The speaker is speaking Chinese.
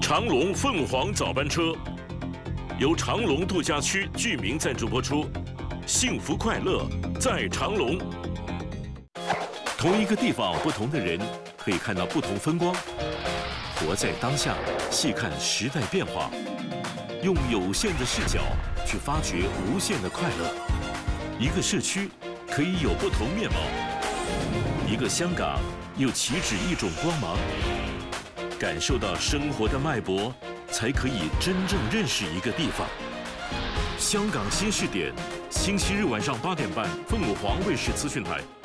长隆凤凰早班车由长隆度假区居民赞助播出，幸福快乐在长隆。同一个地方，不同的人可以看到不同风光。活在当下，细看时代变化，用有限的视角去发掘无限的快乐。一个社区可以有不同面貌，一个香港又岂止一种光芒。感受到生活的脉搏，才可以真正认识一个地方。香港新视点，星期日晚上8点半，凤凰卫视资讯台。